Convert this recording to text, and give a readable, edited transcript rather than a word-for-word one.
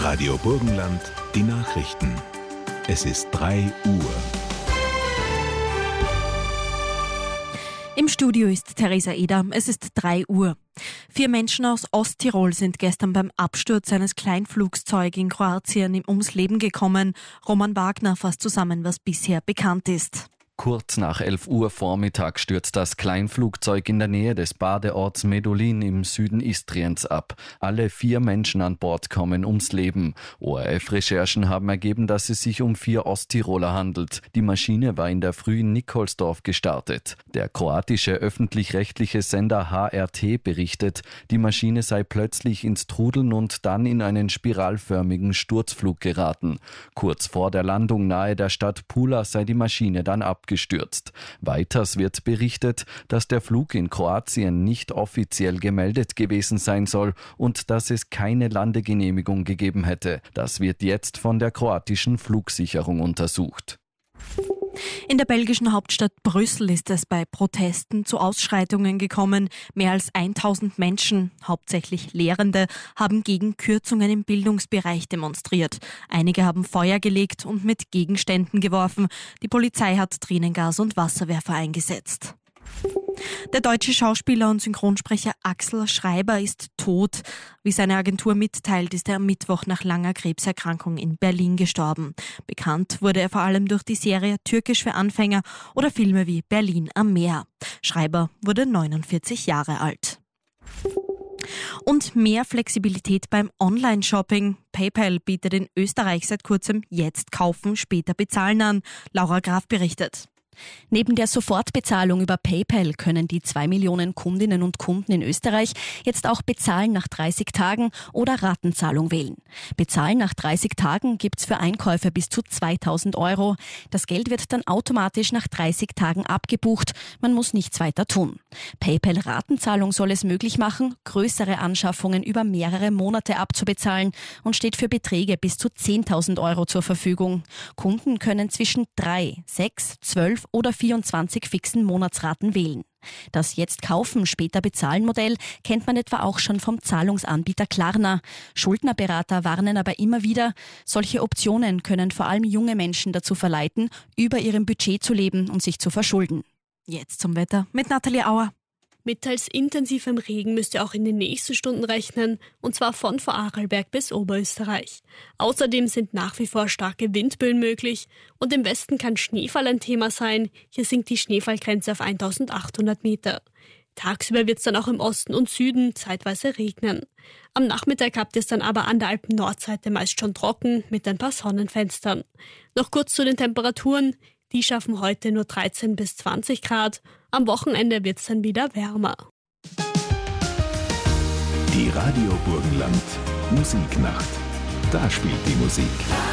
Radio Burgenland, die Nachrichten. Es ist 3 Uhr. Im Studio ist Theresa Eder. Es ist 3 Uhr. 4 Menschen aus Osttirol sind gestern beim Absturz eines Kleinflugzeugs in Kroatien ums Leben gekommen. Roman Wagner fasst zusammen, was bisher bekannt ist. Kurz nach 11 Uhr Vormittag stürzt das Kleinflugzeug in der Nähe des Badeorts Medulin im Süden Istriens ab. Alle 4 Menschen an Bord kommen ums Leben. ORF-Recherchen haben ergeben, dass es sich um 4 Osttiroler handelt. Die Maschine war in der Früh in Nikolsdorf gestartet. Der kroatische öffentlich-rechtliche Sender HRT berichtet, die Maschine sei plötzlich ins Trudeln und dann in einen spiralförmigen Sturzflug geraten. Kurz vor der Landung nahe der Stadt Pula sei die Maschine dann abgestürzt. Weiters wird berichtet, dass der Flug in Kroatien nicht offiziell gemeldet gewesen sein soll und dass es keine Landegenehmigung gegeben hätte. Das wird jetzt von der kroatischen Flugsicherung untersucht. In der belgischen Hauptstadt Brüssel ist es bei Protesten zu Ausschreitungen gekommen. Mehr als 1000 Menschen, hauptsächlich Lehrende, haben gegen Kürzungen im Bildungsbereich demonstriert. Einige haben Feuer gelegt und mit Gegenständen geworfen. Die Polizei hat Tränengas und Wasserwerfer eingesetzt. Der deutsche Schauspieler und Synchronsprecher Axel Schreiber ist tot. Wie seine Agentur mitteilt, ist er am Mittwoch nach langer Krebserkrankung in Berlin gestorben. Bekannt wurde er vor allem durch die Serie Türkisch für Anfänger oder Filme wie Berlin am Meer. Schreiber wurde 49 Jahre alt. Und mehr Flexibilität beim Online-Shopping. PayPal bietet in Österreich seit kurzem jetzt kaufen, später bezahlen an. Laura Graf berichtet. Neben der Sofortbezahlung über PayPal können die 2 Millionen Kundinnen und Kunden in Österreich jetzt auch Bezahlen nach 30 Tagen oder Ratenzahlung wählen. Bezahlen nach 30 Tagen gibt's für Einkäufe bis zu 2.000 €. Das Geld wird dann automatisch nach 30 Tagen abgebucht. Man muss nichts weiter tun. PayPal Ratenzahlung soll es möglich machen, größere Anschaffungen über mehrere Monate abzubezahlen und steht für Beträge bis zu 10.000 € zur Verfügung. Kunden können zwischen 3, 6, 12 oder 24 fixen Monatsraten wählen. Das Jetzt kaufen, später bezahlen Modell kennt man etwa auch schon vom Zahlungsanbieter Klarna. Schuldnerberater warnen aber immer wieder, solche Optionen können vor allem junge Menschen dazu verleiten, über ihrem Budget zu leben und sich zu verschulden. Jetzt zum Wetter mit Nathalie Auer. Mit teils intensivem Regen müsst ihr auch in den nächsten Stunden rechnen, und zwar von Vorarlberg bis Oberösterreich. Außerdem sind nach wie vor starke Windböen möglich und im Westen kann Schneefall ein Thema sein. Hier sinkt die Schneefallgrenze auf 1800 Meter. Tagsüber wird es dann auch im Osten und Süden zeitweise regnen. Am Nachmittag habt ihr es dann aber an der Alpen-Nordseite meist schon trocken mit ein paar Sonnenfenstern. Noch kurz zu den Temperaturen. Die schaffen heute nur 13 bis 20 Grad. Am Wochenende wird es dann wieder wärmer. Die Radio Burgenland Musiknacht. Da spielt die Musik.